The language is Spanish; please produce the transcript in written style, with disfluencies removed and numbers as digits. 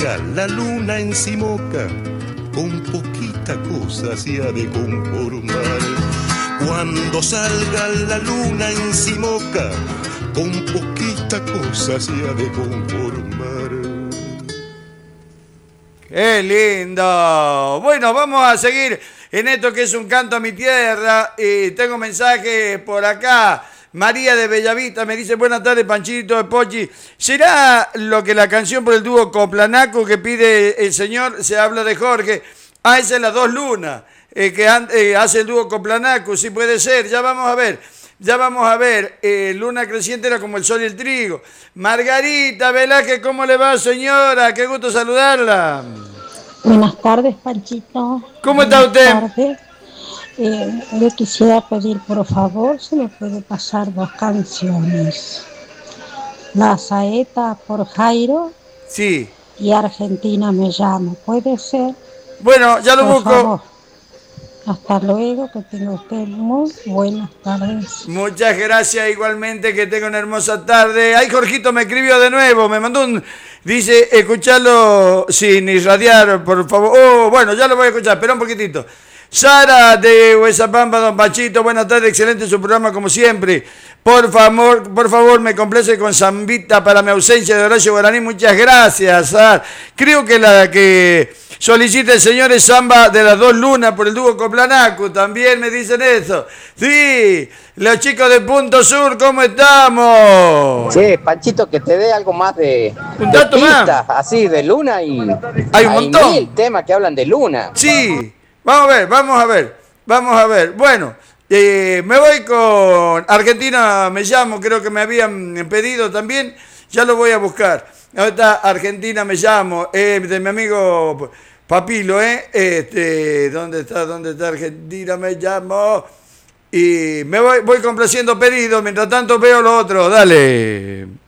salga la luna en Simoca, con poquita cosa se ha de conformar. Cuando salga la luna en Simoca, con poquita cosa se ha de conformar. ¡Qué lindo! Bueno, vamos a seguir en esto que es un canto a mi tierra. Y tengo mensajes por acá. María de Bellavista me dice: buenas tardes, Panchito de Pochi. ¿Será lo que la canción por el dúo Coplanaco que pide el señor? Se habla de Jorge. Ah, esa es las dos lunas que hace el dúo Coplanaco. Sí, puede ser. Ya vamos a ver. Ya vamos a ver. Luna creciente era como el sol y el trigo. Margarita Velázquez, ¿cómo le va, señora? Qué gusto saludarla. Buenas tardes, Panchito. ¿Cómo está usted? Buenas tardes. Yo quisiera pedir, por favor, si me puede pasar dos canciones. La Saeta por Jairo. Sí. Y Argentina me llamo. ¿Puede ser? Bueno, ya lo por busco. Favor. Hasta luego, que tenga usted muy buenas tardes. Muchas gracias, igualmente, que tenga una hermosa tarde. Ay, Jorgito me escribió de nuevo, me mandó un... Dice, escucharlo sin irradiar, por favor. Oh, bueno, ya lo voy a escuchar, espera un poquitito. Sara de Huesapampa, don Pachito, buenas tardes, excelente su programa como siempre. Por favor, me complace con Zambita para mi ausencia de Horacio Guaraní. Muchas gracias, Sara. Creo que la que solicita el señor es Samba de las dos lunas por el dúo Coplanaco. También me dicen eso. Sí, los chicos de Punto Sur, ¿cómo estamos? Sí, Panchito, que te dé algo más de pistas, así, de luna y... Hay un montón. Hay 1000 temas que hablan de luna. Sí, vamos a ver. Bueno, me voy con Argentina, me llamo, creo que me habían pedido también, ya lo voy a buscar. Ahí está, Argentina me llamo, de mi amigo Papilo, ¿dónde está Argentina me llamo? Y me voy complaciendo pedidos, mientras tanto veo lo otro, dale.